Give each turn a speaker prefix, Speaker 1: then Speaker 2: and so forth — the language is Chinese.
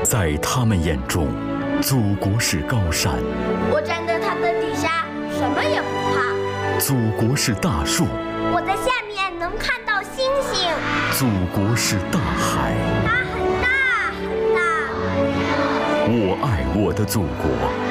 Speaker 1: 在他们眼中，祖国是高山，
Speaker 2: 我站在它的底下，什么也不怕。
Speaker 1: 祖国是大树，
Speaker 2: 我在下面能看到星星。
Speaker 1: 祖国是大海，
Speaker 2: 它很大很大。
Speaker 1: 我爱我的祖国。